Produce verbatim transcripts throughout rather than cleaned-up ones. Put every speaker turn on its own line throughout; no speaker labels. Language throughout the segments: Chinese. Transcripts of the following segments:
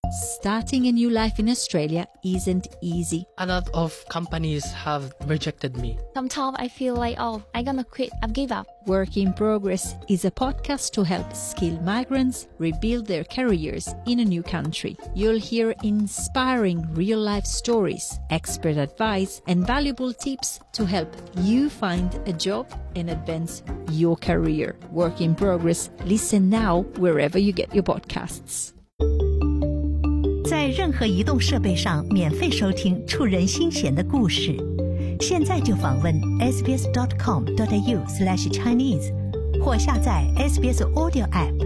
Starting a new life in Australia isn't easy.
A lot of companies have rejected me.
Sometimes I feel like, oh, I'm gonna quit, I've give up.
Work in Progress is a podcast to help skilled migrants rebuild their careers in a new country. You'll hear inspiring real-life stories, expert advice, and valuable tips to help you find a job and advance your career. Work in Progress. Listen now wherever you get your podcasts.
在任何移动设备上免费收听触人心弦的故事。现在就访问 s b s dot com dot a u slash chinese 或下载 S B S Audio App。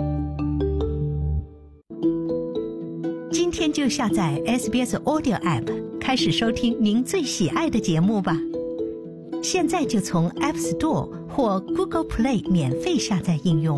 今天就下载 S B S Audio App， 开始收听您最喜爱的节目吧。现在就从 App Store 或 Google Play 免费下载应用。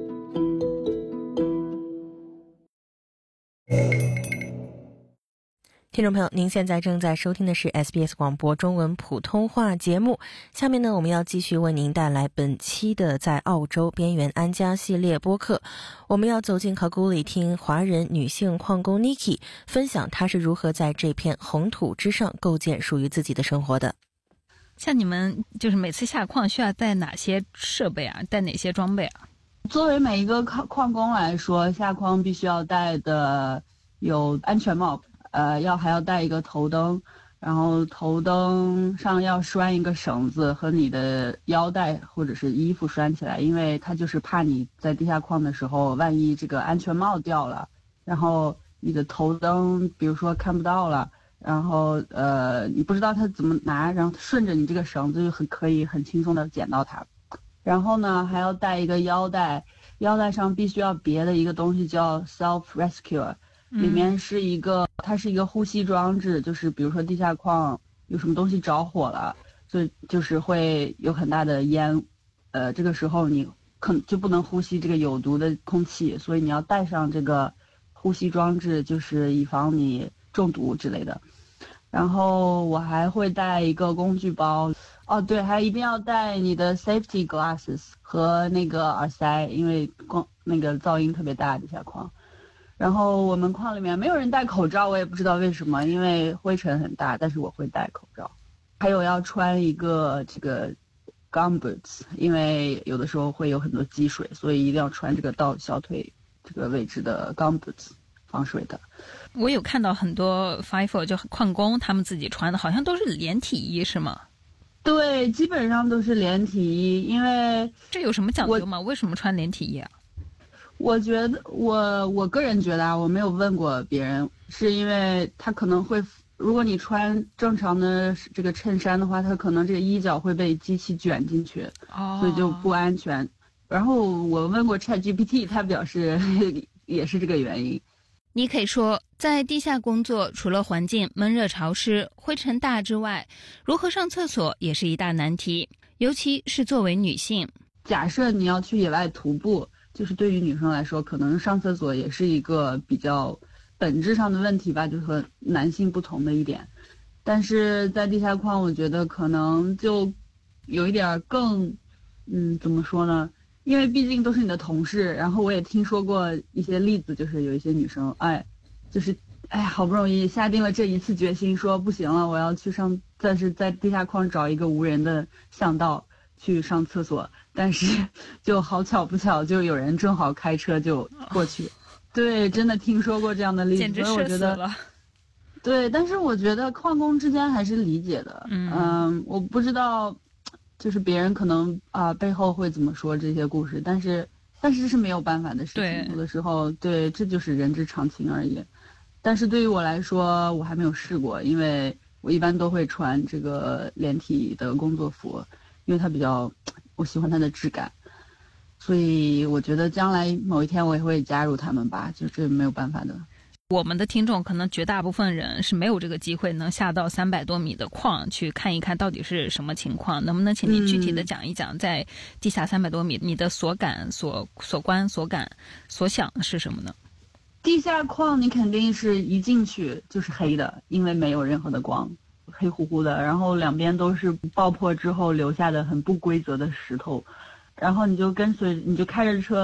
听众朋友，您现在正在收听的是 S B S 广播中文普通话节目。下面呢，我们要继续为您带来本期的在澳洲边缘安家系列播客。我们要走进考古里，听华人女性矿工 Nikki 分享她是如何在这片红土之上构建属于自己的生活的。
像你们就是每次下矿需要带哪些设备啊？带哪些装备啊？
作为每一个矿矿工来说，下矿必须要带的有安全帽。呃，要还要带一个头灯，然后头灯上要拴一个绳子和你的腰带或者是衣服拴起来，因为它就是怕你在地下矿的时候，万一这个安全帽掉了，然后你的头灯比如说看不到了，然后呃你不知道它怎么拿，然后顺着你这个绳子就很可以很轻松的捡到它。然后呢，还要带一个腰带，腰带上必须要别的一个东西叫 self rescue。里面是一个，它是一个呼吸装置，就是比如说地下矿有什么东西着火了，所以就是会有很大的烟，呃，这个时候你可就不能呼吸这个有毒的空气，所以你要带上这个呼吸装置，就是以防你中毒之类的。然后我还会带一个工具包，哦对，还一定要带你的 safety glasses 和那个耳塞，因为光那个噪音特别大，地下矿。然后我们矿里面没有人戴口罩，我也不知道为什么，因为灰尘很大，但是我会戴口罩。还有要穿一个这个 gumboots， 因为有的时候会有很多积水，所以一定要穿这个到小腿这个位置的 gumboots 防水的。
我有看到很多 F I F O 就矿工他们自己穿的，好像都是连体衣是吗？
对，基本上都是连体衣，因为
这有什么讲究吗？为什么穿连体衣啊？
我觉得我我个人觉得啊，我没有问过别人，是因为他可能会，如果你穿正常的这个衬衫的话，它可能这个衣角会被机器卷进去，哦，所以就不安全。然后我问过 ChatGPT， 他表示也是这个原因。
你可以说，在地下工作，除了环境闷热潮湿、灰尘大之外，如何上厕所也是一大难题，尤其是作为女性。
假设你要去野外徒步，就是对于女生来说，可能上厕所也是一个比较本质上的问题吧，就是和男性不同的一点。但是在地下矿，我觉得可能就有一点更，嗯，怎么说呢？因为毕竟都是你的同事，然后我也听说过一些例子，就是有一些女生，哎，就是哎，好不容易下定了这一次决心，说不行了，我要去上，暂时在地下矿找一个无人的巷道去上厕所。但是就好巧不巧，就有人正好开车就过去。对，真的听说过这样的例子，
简直
所以我觉得，对，但是我觉得矿工之间还是理解的。嗯，嗯我不知道，就是别人可能啊、呃、背后会怎么说这些故事，但是但是这是没有办法的事情。有的时候，对，这就是人之常情而已。但是对于我来说，我还没有试过，因为我一般都会穿这个连体的工作服，因为它比较。我喜欢它的质感，所以我觉得将来某一天我也会加入他们吧，就这没有办法的。
我们的听众可能绝大部分人是没有这个机会能下到三百多米的矿去看一看到底是什么情况，能不能请你具体的讲一讲，在地下三百多米你的所感、所所观、所感、所想是什么呢？
地下矿你肯定是一进去就是黑的，因为没有任何的光。黑乎乎的，然后两边都是爆破之后留下的很不规则的石头，然后你就跟随，你就开着车